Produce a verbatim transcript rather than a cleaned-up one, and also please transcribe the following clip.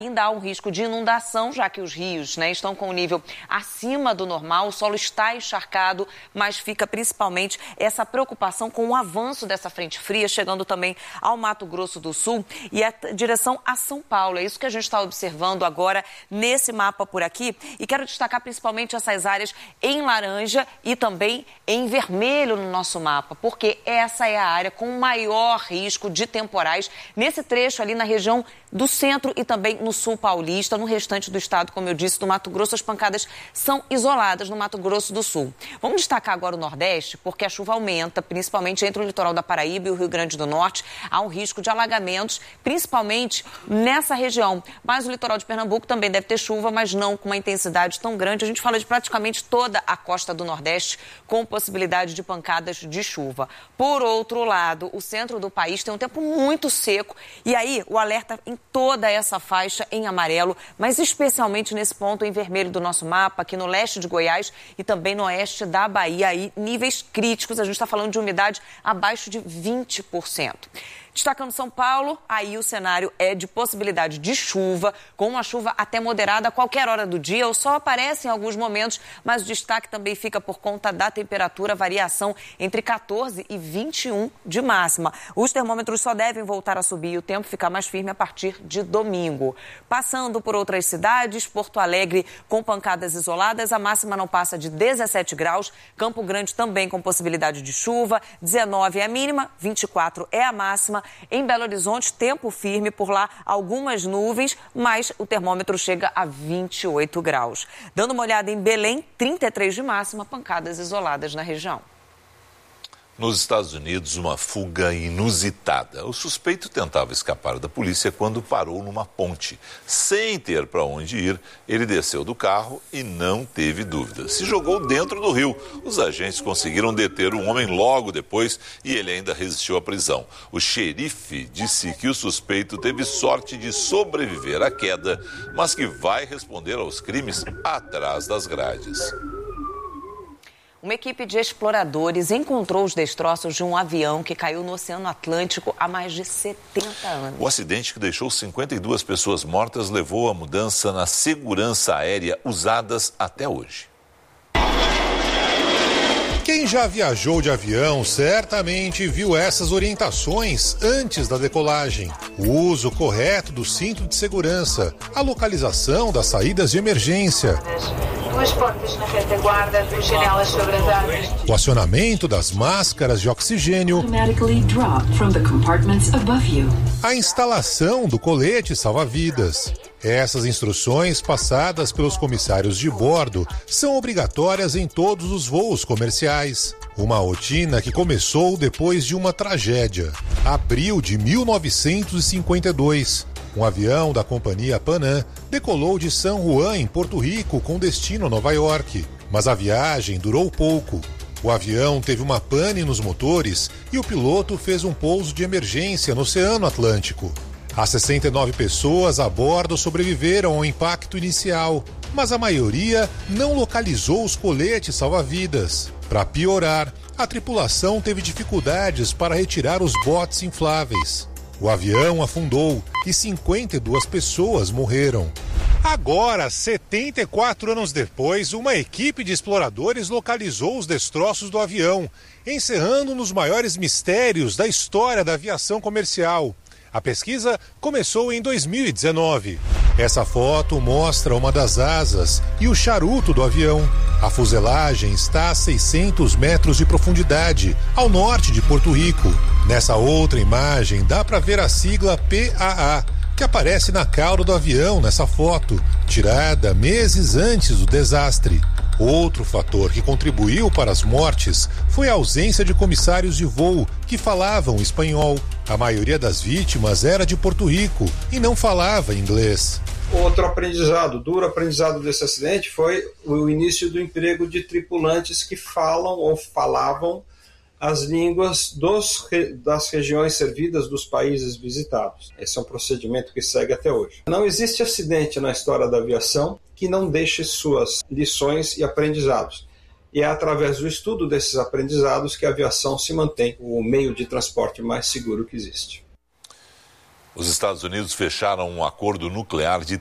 Ainda há um risco de inundação, já que os rios, né, estão com um nível acima do normal, o solo está encharcado, mas fica principalmente essa preocupação com o avanço dessa frente fria, chegando também ao Mato Grosso do Sul e a direção a São Paulo. É isso que a gente está observando agora nesse mapa por aqui. E quero destacar principalmente essas áreas em laranja e também em vermelho no nosso mapa, porque essa é a área com maior risco de temporais nesse trecho ali na região do centro e também no sul paulista. No restante do estado, como eu disse, do Mato Grosso, as pancadas são isoladas no Mato Grosso do Sul. Vamos destacar agora o Nordeste, porque a chuva aumenta, principalmente entre o litoral da Paraíba e o Rio Grande do Norte. Há um risco de alagamentos, principalmente nessa região. Mas o litoral de Pernambuco também deve ter chuva, mas não com uma intensidade tão grande. A gente fala de praticamente toda a costa do Nordeste com possibilidade de pancadas de chuva. Por outro lado, o centro do país tem um tempo muito seco e aí o alerta em toda essa faixa em amarelo, mas especialmente nesse ponto em vermelho do nosso mapa, aqui no leste de Goiás e também no oeste da Bahia. Aí, níveis críticos, a gente está falando de umidade abaixo de vinte por cento. Destacando São Paulo, aí o cenário é de possibilidade de chuva, com uma chuva até moderada a qualquer hora do dia. O sol aparece em alguns momentos, mas o destaque também fica por conta da temperatura, variação entre quatorze e vinte e um de máxima. Os termômetros só devem voltar a subir e o tempo ficar mais firme a partir de domingo. Passando por outras cidades, Porto Alegre com pancadas isoladas, a máxima não passa de dezessete graus. Campo Grande também com possibilidade de chuva, dezenove é a mínima, vinte e quatro é a máxima. Em Belo Horizonte, tempo firme, por lá algumas nuvens, mas o termômetro chega a vinte e oito graus. Dando uma olhada em Belém, trinta e três de máxima, pancadas isoladas na região. Nos Estados Unidos, uma fuga inusitada. O suspeito tentava escapar da polícia quando parou numa ponte. Sem ter para onde ir, ele desceu do carro e não teve dúvida. Se jogou dentro do rio. Os agentes conseguiram deter o homem logo depois e ele ainda resistiu à prisão. O xerife disse que o suspeito teve sorte de sobreviver à queda, mas que vai responder aos crimes atrás das grades. Uma equipe de exploradores encontrou os destroços de um avião que caiu no Oceano Atlântico há mais de setenta anos. O acidente, que deixou cinquenta e duas pessoas mortas, levou a mudança na segurança aérea usadas até hoje. Quem já viajou de avião certamente viu essas orientações antes da decolagem. O uso correto do cinto de segurança, a localização das saídas de emergência, duas portas na retaguarda, duas janelas sobre as árvores, o acionamento das máscaras de oxigênio, a instalação do colete salva-vidas. Essas instruções, passadas pelos comissários de bordo, são obrigatórias em todos os voos comerciais. Uma rotina que começou depois de uma tragédia. Abril de mil novecentos e cinquenta e dois. Um avião da companhia Pan Am decolou de San Juan, em Porto Rico, com destino a Nova York. Mas a viagem durou pouco. O avião teve uma pane nos motores e o piloto fez um pouso de emergência no Oceano Atlântico. As sessenta e nove pessoas a bordo sobreviveram ao impacto inicial, mas a maioria não localizou os coletes salva-vidas. Para piorar, a tripulação teve dificuldades para retirar os botes infláveis. O avião afundou e cinquenta e duas pessoas morreram. Agora, setenta e quatro anos depois, uma equipe de exploradores localizou os destroços do avião, encerrando um dos maiores mistérios da história da aviação comercial. A pesquisa começou em dois mil e dezenove. Essa foto mostra uma das asas e o charuto do avião. A fuselagem está a seiscentos metros de profundidade, ao norte de Porto Rico. Nessa outra imagem dá para ver a sigla P A A, que aparece na cauda do avião nessa foto, tirada meses antes do desastre. Outro fator que contribuiu para as mortes foi a ausência de comissários de voo que falavam espanhol. A maioria das vítimas era de Porto Rico e não falava inglês. Outro aprendizado, duro aprendizado desse acidente foi o início do emprego de tripulantes que falam ou falavam as línguas dos, das regiões servidas dos países visitados. Esse é um procedimento que segue até hoje. Não existe acidente na história da aviação que não deixe suas lições e aprendizados. E é através do estudo desses aprendizados que a aviação se mantém o meio de transporte mais seguro que existe. Os Estados Unidos fecharam um acordo nuclear de